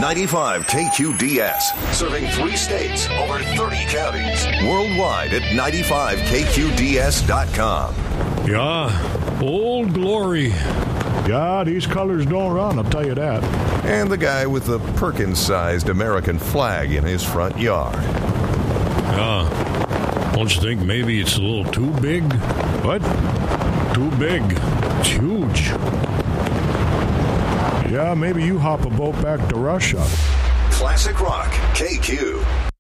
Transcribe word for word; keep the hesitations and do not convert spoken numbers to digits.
ninety-five K Q D S, serving three states, over thirty counties. Worldwide at ninety-five K Q D S dot com. Yeah, Old Glory. Yeah, these colors don't run, I'll tell you that. And the guy with the Perkins-sized American flag in his front yard. Yeah. Don't you think maybe it's a little too big? What? Too big. It's huge. Yeah, maybe you hop a boat back to Russia. Classic Rock, K Q.